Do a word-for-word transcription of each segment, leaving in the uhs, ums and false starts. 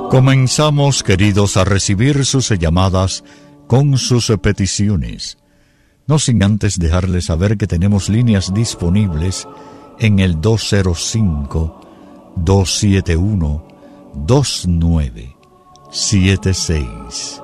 Comenzamos, queridos, a recibir sus llamadas con sus peticiones. No sin antes dejarles saber que tenemos líneas disponibles en el dos cero cinco, dos siete uno, dos nueve siete seis.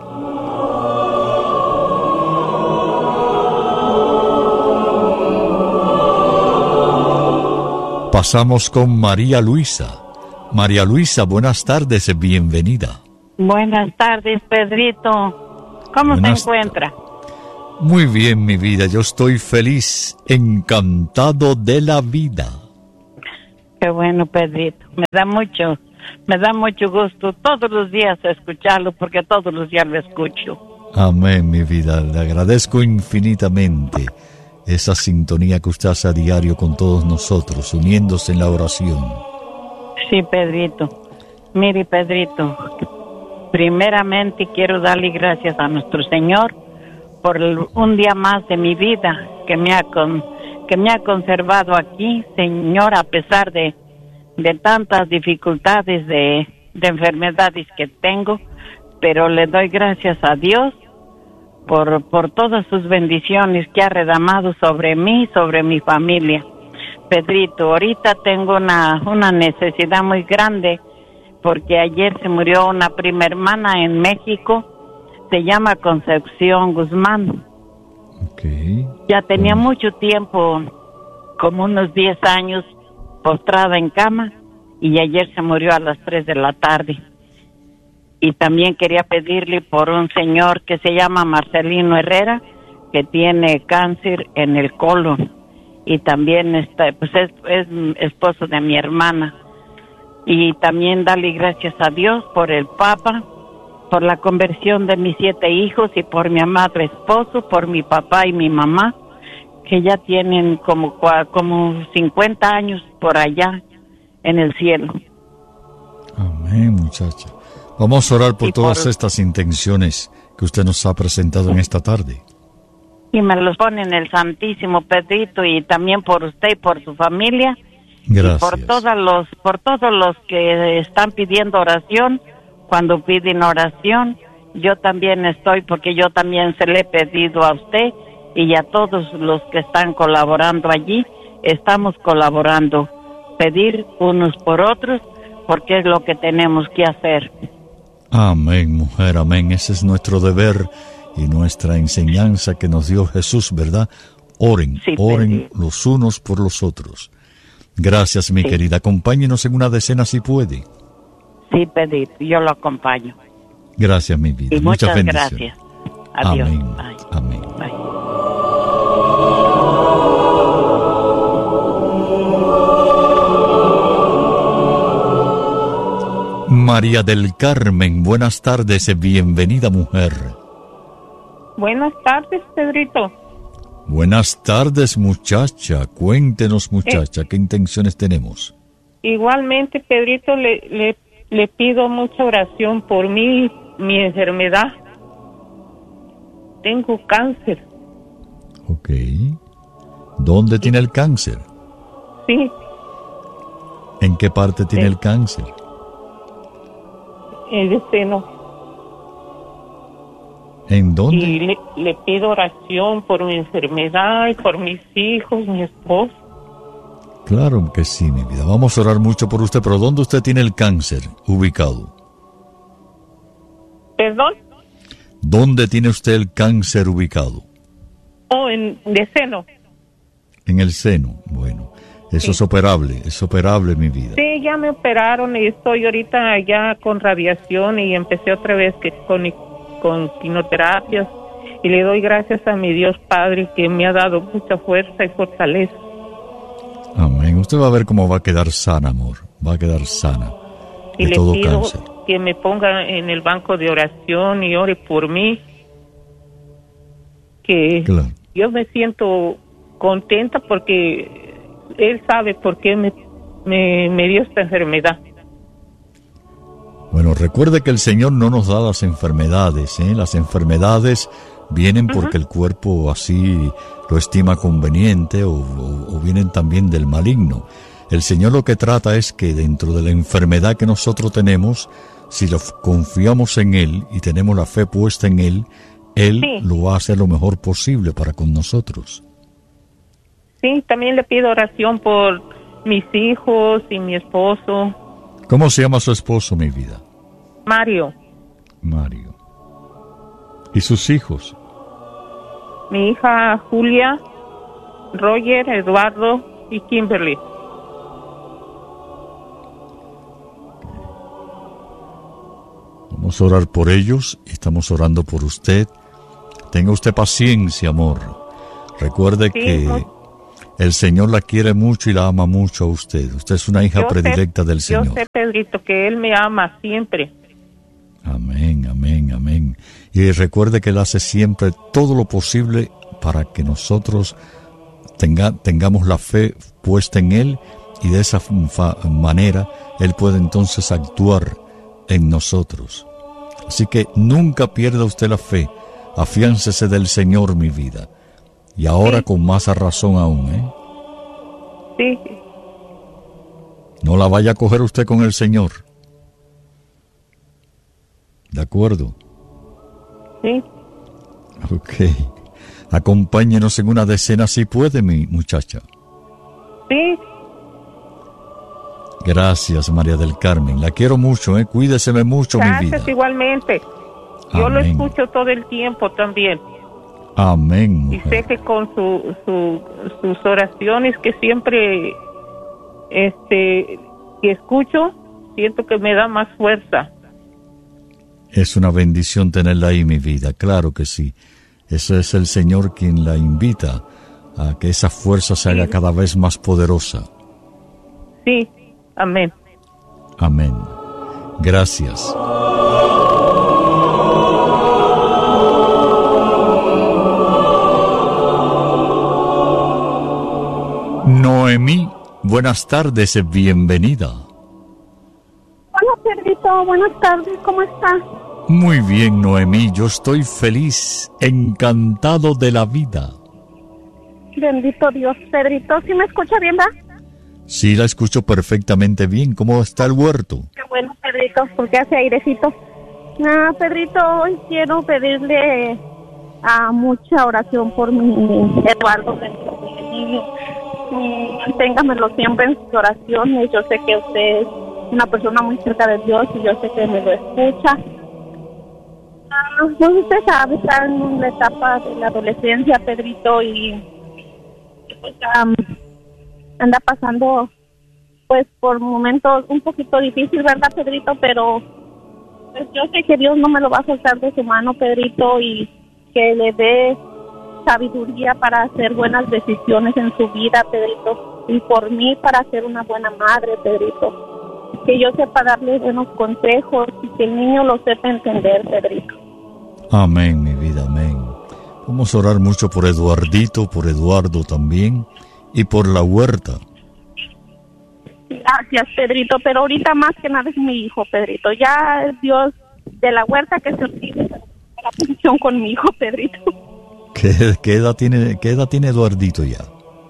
Pasamos con María Luisa. María Luisa, buenas tardes, bienvenida. Buenas tardes, Pedrito. ¿Cómo buenas se encuentra? T- Muy bien, mi vida. Yo estoy feliz, encantado de la vida. Qué bueno, Pedrito. Me da mucho, me da mucho gusto todos los días escucharlo, porque todos los días lo escucho. Amén, mi vida. Le agradezco infinitamente esa sintonía que usted hace a diario con todos nosotros, uniéndose en la oración. Sí, Pedrito. Mire, Pedrito, primeramente quiero darle gracias a nuestro Señor por el, un día más de mi vida que me ha con, que me ha conservado aquí, Señor, a pesar de, de tantas dificultades de, de enfermedades que tengo, pero le doy gracias a Dios por, por todas sus bendiciones que ha derramado sobre mí, sobre mi familia. Pedrito, ahorita tengo una, una necesidad muy grande porque ayer se murió una prima hermana en México, se llama Concepción Guzmán. Okay. Ya tenía bueno. mucho tiempo, como unos diez años, postrada en cama, y ayer se murió a las tres de la tarde. Y también quería pedirle por un señor que se llama Marcelino Herrera, que tiene cáncer en el colon. Y también está, pues es, es esposo de mi hermana. Y también darle gracias a Dios por el Papa, por la conversión de mis siete hijos y por mi amado esposo, por mi papá y mi mamá, que ya tienen como, como cincuenta años por allá en el cielo. Amén, muchacha. Vamos a orar por y todas por... estas intenciones que usted nos ha presentado en esta tarde. Y me los pone en el Santísimo, Pedrito, y también por usted y por su familia. Gracias. Y por todos los, por todos los que están pidiendo oración, cuando piden oración, yo también estoy, porque yo también se le he pedido a usted y a todos los que están colaborando allí, estamos colaborando, pedir unos por otros, porque es lo que tenemos que hacer. Amén, mujer, amén, ese es nuestro deber. Y nuestra enseñanza que nos dio Jesús, ¿verdad? Oren, sí, oren Pedro. Los unos por los otros. Gracias, mi sí. querida. Acompáñenos en una decena si puede. Sí, Pedro, yo lo acompaño. Gracias, mi vida. Y muchas, muchas bendiciones. Gracias. Adiós. Amén. Bye. Amén. Bye. María del Carmen, buenas tardes, bienvenida, mujer. Buenas tardes, Pedrito. Buenas tardes, muchacha. Cuéntenos, muchacha, eh, ¿qué intenciones tenemos? Igualmente, Pedrito, le, le, le pido mucha oración por mí, mi enfermedad. Tengo cáncer. Ok. ¿Dónde sí. tiene el cáncer? Sí. ¿En qué parte tiene sí. el cáncer? En el seno. ¿En dónde? Y le, le pido oración por mi enfermedad y por mis hijos, mi esposo. Claro que sí, mi vida. Vamos a orar mucho por usted, pero ¿dónde usted tiene el cáncer ubicado? ¿Perdón? ¿Dónde tiene usted el cáncer ubicado? Oh, en el seno. En el seno, bueno. Eso sí. es operable, es operable, mi vida. Sí, ya me operaron y estoy ahorita ya con radiación y empecé otra vez que con, con quimioterapias. Y le doy gracias a mi Dios Padre que me ha dado mucha fuerza y fortaleza. Amén. Usted va a ver cómo va a quedar sana, amor. Va a quedar sana de y le todo pido cáncer. Que me ponga en el banco de oración y ore por mí. Que claro. Yo me siento contenta porque Él sabe por qué me, me, me dio esta enfermedad. Bueno, recuerde que el Señor no nos da las enfermedades, ¿eh? Las enfermedades vienen uh-huh. porque el cuerpo así lo estima conveniente o, o, o vienen también del maligno. El Señor lo que trata es que dentro de la enfermedad que nosotros tenemos si lo confiamos en Él y tenemos la fe puesta en Él, Él Sí. lo va a hacer lo mejor posible para con nosotros. Sí, también le pido oración por mis hijos y mi esposo, ¿Cómo se llama su esposo, mi vida? Mario, Mario. ¿Y sus hijos? mi hija Julia, Roger, Eduardo y Kimberly. Vamos a orar por ellos y estamos orando por usted. Tenga usted paciencia, amor. Recuerde Sí, que muy- el Señor la quiere mucho y la ama mucho a usted. Usted es una hija Yo sé- predilecta del Señor. Yo sé, Pedrito, que Él me ama siempre. Amén, amén, amén. Y recuerde que Él hace siempre todo lo posible para que nosotros tenga, tengamos la fe puesta en Él y de esa fa- manera Él puede entonces actuar en nosotros. Así que nunca pierda usted la fe. Afiáncese del Señor, mi vida. Y ahora Sí. con más razón aún, ¿eh? Sí, No la vaya a coger usted con el Señor. ¿De acuerdo? sí. Ok. Acompáñenos en una decena si puede, mi muchacha. Sí, Gracias, María del Carmen. La quiero mucho, ¿eh? Cuídeseme mucho, mi vida. gracias igualmente. Yo lo Amén. escucho todo el tiempo también. Amén, Y sé mujer. que con su, su, sus oraciones que siempre este que escucho, siento que me da más fuerza. Es una bendición tenerla ahí, mi vida. Claro que sí. Eso es el Señor quien la invita a que esa fuerza se haga cada vez más poderosa. Sí, amén. Amén. Gracias. Noemí, buenas tardes, bienvenida. Hola, Pedrito, buenas tardes, ¿cómo estás? Muy bien, Noemí, yo estoy feliz, encantado de la vida. Bendito Dios, Pedrito, ¿sí me escucha bien, va? Sí, la escucho perfectamente bien. ¿Cómo está el huerto? Qué bueno, Pedrito, porque hace airecito. Ah, Pedrito, hoy quiero pedirle a mucha oración por mi Eduardo, mi niño. Mm, Téngamelo siempre en sus oraciones. Yo sé que usted es una persona muy cerca de Dios y yo sé que me lo escucha. Ah, pues usted sabe, está en la etapa de la adolescencia, Pedrito, y pues am, anda pasando pues por momentos un poquito difícil, ¿verdad, Pedrito? Pero pues yo sé que Dios no me lo va a soltar de su mano, Pedrito, y que le dé sabiduría para hacer buenas decisiones en su vida, Pedrito, y por mí para ser una buena madre, Pedrito. Que yo sepa darle buenos consejos y que el niño lo sepa entender, Pedrito. Amén, mi vida, amén. Vamos a orar mucho por Eduardito, por Eduardo también, y por la huerta. Gracias, Pedrito, pero ahorita más que nada es mi hijo, Pedrito. Ya es Dios de la huerta que se olvide la atención con mi hijo, Pedrito. ¿Qué, qué edad tiene, qué edad tiene Eduardito ya?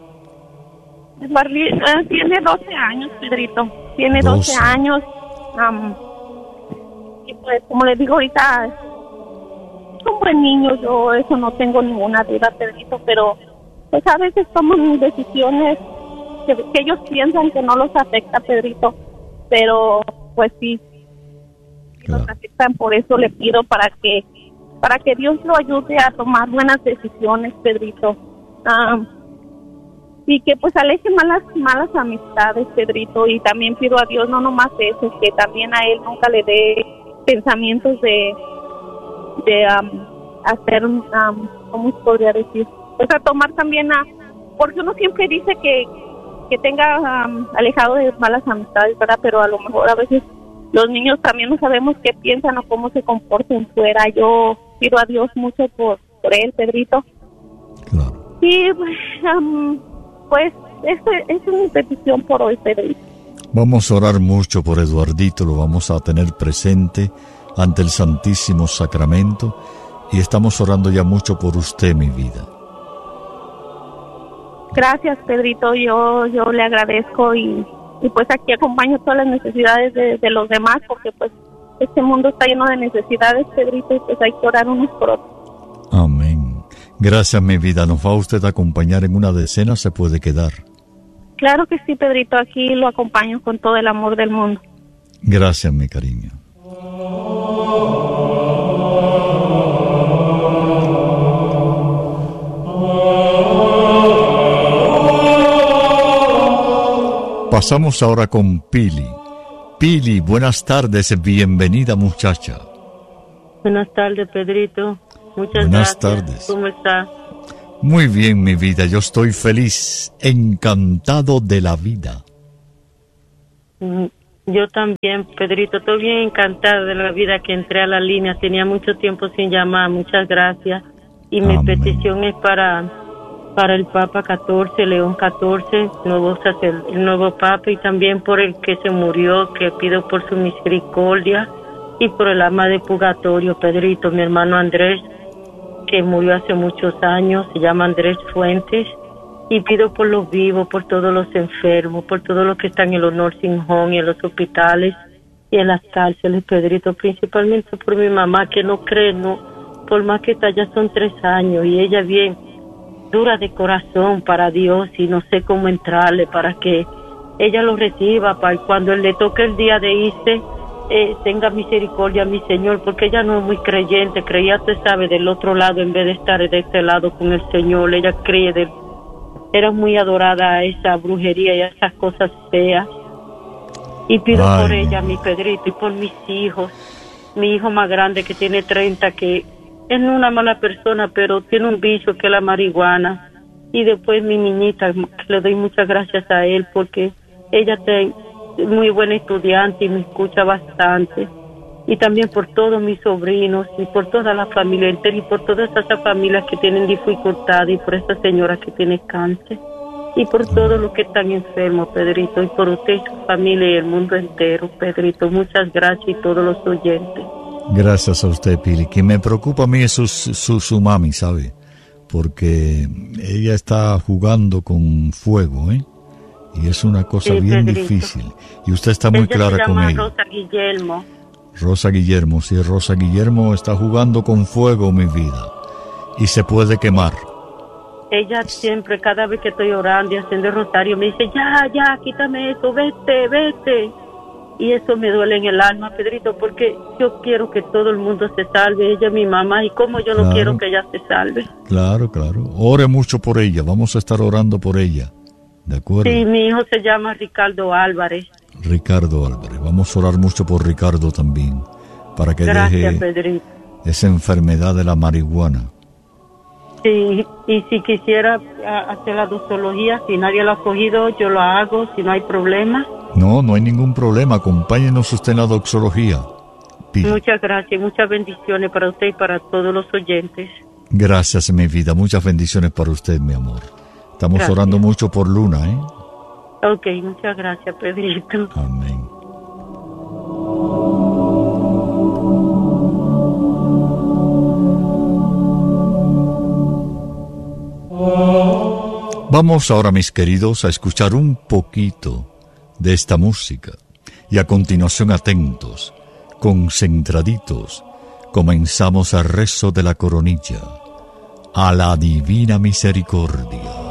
Barli- eh, tiene doce años, Pedrito. Tiene doce, doce. años. am, y pues, como le digo ahorita, es un buen niño. Yo eso no tengo ninguna duda, Pedrito. Pero pues a veces toman decisiones que, que ellos piensan que no los afecta, Pedrito. Pero pues sí, Claro. nos afectan. Por eso le pido para que para que Dios lo ayude a tomar buenas decisiones, Pedrito. Am, y que pues aleje malas malas amistades, Pedrito, y también pido a Dios no nomás eso, que también a él nunca le dé pensamientos de de um, hacer um, ¿cómo se podría decir? Pues a tomar también a, porque uno siempre dice que que tenga um, alejado de malas amistades, ¿verdad? Pero a lo mejor a veces los niños también no sabemos qué piensan o cómo se comportan fuera. Yo pido a Dios mucho por, por él, Pedrito. Claro. Y um, pues esa es mi petición por hoy, Pedrito. Vamos a orar mucho por Eduardito, lo vamos a tener presente ante el Santísimo Sacramento y estamos orando ya mucho por usted, mi vida. Gracias, Pedrito, yo yo le agradezco y, y pues aquí acompaño todas las necesidades de, de los demás porque pues este mundo está lleno de necesidades, Pedrito, y pues hay que orar unos por otros. Amén. Gracias, mi vida. ¿Nos va usted a acompañar en una decena? ¿Se puede quedar? Claro que sí, Pedrito, aquí lo acompaño con todo el amor del mundo. Gracias, mi cariño. Pasamos ahora con Pili. Pili, buenas tardes, bienvenida muchacha. Buenas tardes, Pedrito. Muchas buenas gracias. Tardes. ¿Cómo está? Muy bien, mi vida, yo estoy feliz, encantado de la vida. Yo también, Pedrito, estoy bien encantada de la vida que entré a la línea. Tenía mucho tiempo sin llamar, muchas gracias. Y mi Amén. petición es para, para el Papa catorce, León catorce, nuevo sacer, el nuevo Papa, y también por el que se murió, que pido por su misericordia, y por el alma de purgatorio, Pedrito, mi hermano Andrés, que murió hace muchos años, se llama Andrés Fuentes, y pido por los vivos, por todos los enfermos, por todos los que están en los nursing home y en los hospitales y en las cárceles, Pedrito, principalmente por mi mamá, que no cree, no, por más que está, ya son tres años, y ella bien dura de corazón para Dios, y no sé cómo entrarle para que ella lo reciba, para cuando le toque el día de irse, Eh, tenga misericordia, mi Señor, porque ella no es muy creyente, creía, usted sabe, del otro lado en vez de estar de este lado con el Señor. Ella cree, de, era muy adorada a esa brujería y a esas cosas feas. Y pido Ay, por ella, mi Pedrito, y por mis hijos. Mi hijo más grande, que tiene treinta, que es no una mala persona, pero tiene un vicio que es la marihuana. Y después mi niñita, que le doy muchas gracias a él, porque ella te muy buena estudiante y me escucha bastante, y también por todos mis sobrinos y por toda la familia entera y por todas esas familias que tienen dificultad, y por esta señora que tiene cáncer, y por todos los que están enfermos, Pedrito, y por usted y su familia y el mundo entero, Pedrito. Muchas gracias, y todos los oyentes. Gracias a usted, Pili. Quien me preocupa a mí es su, su, su mami, ¿sabe? Porque ella está jugando con fuego, ¿eh? Y es una cosa sí, bien Pedrito. difícil. Y usted está muy ella clara se con llama ella. Rosa Guillermo. Rosa Guillermo, sí, Rosa Guillermo está jugando con fuego, mi vida. Y se puede quemar. Ella siempre, cada vez que estoy orando y haciendo el rosario, me dice, ya, ya, quítame eso, vete, vete. Y eso me duele en el alma, Pedrito, porque yo quiero que todo el mundo se salve. Ella es mi mamá, y como yo no Claro. quiero que ella se salve. Claro, claro. Ore mucho por ella. Vamos a estar orando por ella. ¿De acuerdo? Sí, mi hijo se llama Ricardo Álvarez. Ricardo Álvarez. Vamos a orar mucho por Ricardo también, para que Gracias, deje Pedrito. esa enfermedad de la marihuana. Sí, y si quisiera a, hacer la doxología, si nadie lo ha cogido, yo lo hago, si no hay problema. No, no hay ningún problema. Acompáñenos usted en la doxología. Pili. Muchas gracias, muchas bendiciones para usted y para todos los oyentes. Gracias, mi vida. Muchas bendiciones para usted, mi amor. Estamos Gracias. orando mucho por Luna, ¿eh? Ok, muchas gracias, Pedrito. Amén. Vamos ahora, mis queridos, a escuchar un poquito de esta música. Y a continuación, atentos, concentraditos, comenzamos el rezo de la coronilla. A la divina misericordia.